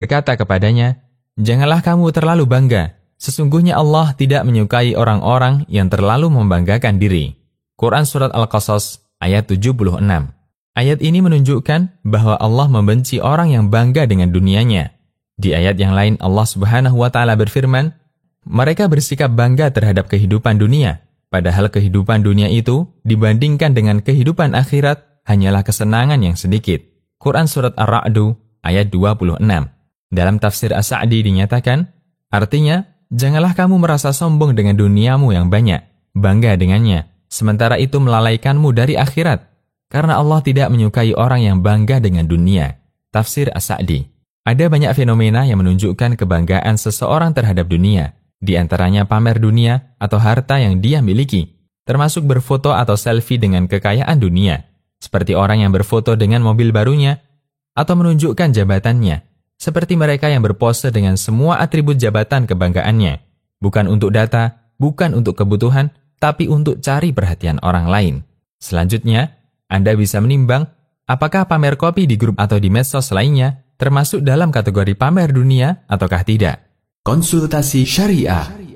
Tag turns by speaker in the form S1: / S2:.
S1: berkata kepadanya, "Janganlah kamu terlalu bangga. Sesungguhnya Allah tidak menyukai orang-orang yang terlalu membanggakan diri." Quran Surat Al-Qasas ayat 76. Ayat ini menunjukkan bahwa Allah membenci orang yang bangga dengan dunianya. Di ayat yang lain Allah Subhanahu wa Ta'ala berfirman, mereka bersikap bangga terhadap kehidupan dunia, padahal kehidupan dunia itu dibandingkan dengan kehidupan akhirat hanyalah kesenangan yang sedikit. Quran Surat Ar-Ra'du ayat 26. Dalam tafsir As-Sa'di dinyatakan, artinya, janganlah kamu merasa sombong dengan duniamu yang banyak, bangga dengannya, sementara itu melalaikanmu dari akhirat, karena Allah tidak menyukai orang yang bangga dengan dunia. Tafsir As-Sa'di. Ada banyak fenomena yang menunjukkan kebanggaan seseorang terhadap dunia, di antaranya pamer dunia atau harta yang dia miliki, termasuk berfoto atau selfie dengan kekayaan dunia, seperti orang yang berfoto dengan mobil barunya, atau menunjukkan jabatannya, seperti mereka yang berpose dengan semua atribut jabatan kebanggaannya, bukan untuk data, bukan untuk kebutuhan, tapi untuk cari perhatian orang lain. Selanjutnya, Anda bisa menimbang apakah pamer kopi di grup atau di medsos lainnya termasuk dalam kategori pamer dunia ataukah tidak.
S2: Konsultasi Syariah.